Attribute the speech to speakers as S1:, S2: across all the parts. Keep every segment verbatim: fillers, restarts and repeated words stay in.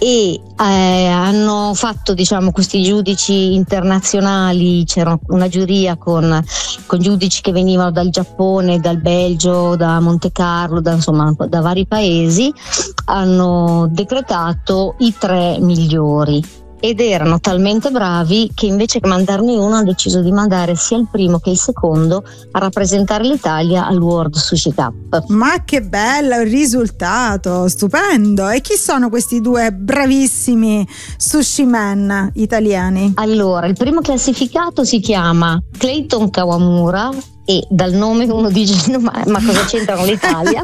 S1: e eh, hanno fatto, diciamo, questi giudici internazionali. C'era una giuria con, con giudici che venivano dal Giappone, dal Belgio, da Monte Carlo, da, insomma da vari paesi. Hanno decretato i tre migliori ed erano talmente bravi che invece che mandarne uno hanno deciso di mandare sia il primo che il secondo a rappresentare l'Italia al World Sushi Cup.
S2: Ma che bello il risultato, stupendo! E chi sono questi due bravissimi sushi man italiani?
S1: Allora, il primo classificato si chiama Clayton Kawamura e dal nome uno dice ma, ma cosa c'entra con l'Italia?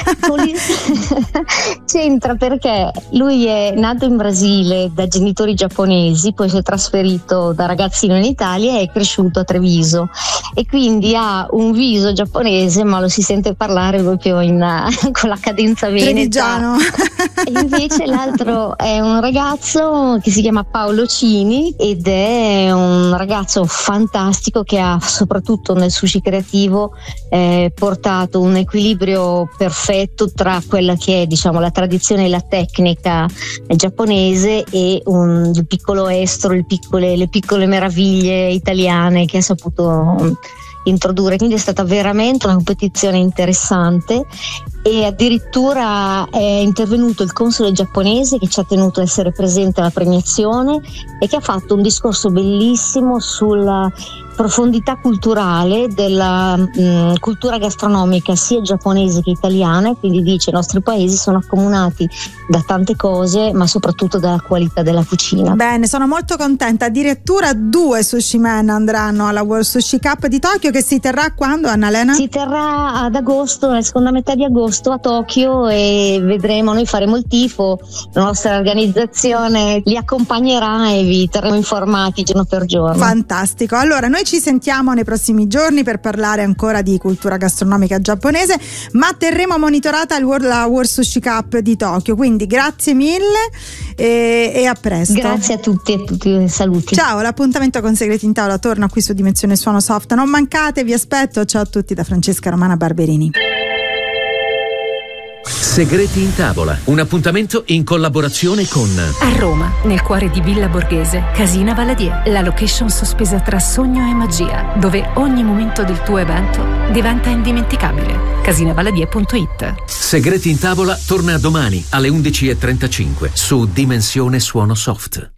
S1: C'entra perché lui è nato in Brasile da genitori giapponesi, poi si è trasferito da ragazzino in Italia e è cresciuto a Treviso e quindi ha un viso giapponese ma lo si sente parlare proprio in, con la cadenza veneta. E invece l'altro è un ragazzo che si chiama Paolo Cini ed è un ragazzo fantastico che ha soprattutto nel sushi creativo eh, portato un equilibrio perfetto tra quella che è, diciamo, la tradizione e la tecnica giapponese e un, il piccolo estro, il piccole, le piccole meraviglie italiane che ha saputo introdurre. Quindi è stata veramente una competizione interessante e addirittura è intervenuto il console giapponese che ci ha tenuto a essere presente alla premiazione e che ha fatto un discorso bellissimo sulla profondità culturale della mh, cultura gastronomica sia giapponese che italiana, e quindi dice i nostri paesi sono accomunati da tante cose ma soprattutto dalla qualità della cucina.
S2: Bene, sono molto contenta. Addirittura due sushi man andranno alla World Sushi Cup di Tokyo, che si terrà quando, Annalena?
S1: Si terrà ad agosto, nella seconda metà di agosto a Tokyo, e vedremo, noi faremo il tifo, la nostra organizzazione li accompagnerà e vi terremo informati giorno per giorno.
S2: Fantastico. Allora noi ci sentiamo nei prossimi giorni per parlare ancora di cultura gastronomica giapponese, ma terremo monitorata il World, la World Sushi Cup di Tokyo, quindi grazie mille e, e a presto.
S1: Grazie a tutti e a tutti, saluti.
S2: Ciao, l'appuntamento con Segreti in Tavola torna qui su Dimensione Suono Soft, non mancate, vi aspetto. Ciao a tutti da Francesca Romana Barberini.
S3: Segreti in Tavola, un appuntamento in collaborazione con
S4: a Roma, nel cuore di Villa Borghese, Casina Valadier, la location sospesa tra sogno e magia, dove ogni momento del tuo evento diventa indimenticabile. casina valadier punto it.
S3: Segreti in Tavola torna domani alle undici e trentacinque su Dimensione Suono Soft.